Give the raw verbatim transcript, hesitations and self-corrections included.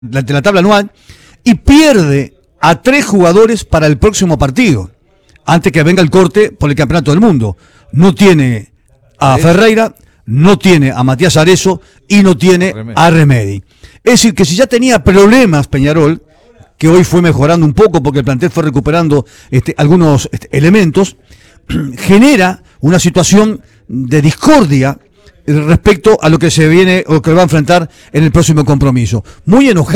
de la tabla anual y pierde a tres jugadores para el próximo partido, antes que venga el corte por el campeonato del mundo. No tiene a Ferreira, no tiene a Matías Arezo y no tiene a Remedi. Es decir, que si ya tenía problemas Peñarol, que hoy fue mejorando un poco porque el plantel fue recuperando este, algunos este, elementos, genera una situación de discordia respecto a lo que se viene o que va a enfrentar en el próximo compromiso. Muy enojado.